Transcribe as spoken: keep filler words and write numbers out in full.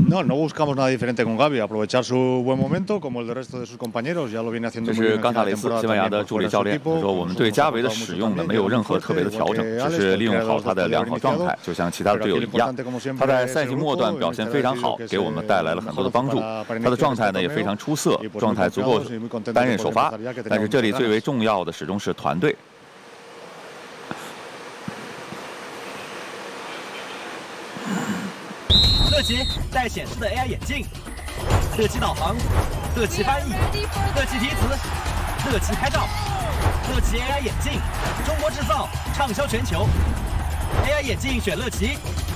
No, no buscamos nada diferente con Gavi, aprovechar su buen momento, como el del resto de sus compañeros, ya lo viene haciendo 这 muy 是 bien 冈萨雷 en 斯， la 西班牙 temporada 的 también 助理 por 教 fuera de 练 su equipo. 说，我们对加维的使用呢没有任何特别的调整，只是利用好他的良好状态，就像其他的队友一样。他在赛季末段表现非常好，给我们带来了很多的帮助。他的状态呢也非常出色，状态足够担任首发。但是这里最为重要的始终是团队。 乐奇带显示的 A I 眼镜，乐奇导航，乐奇翻译，乐奇提词，乐奇拍照，乐奇 A I 眼镜，中国制造，畅销全球。A I 眼镜选乐奇，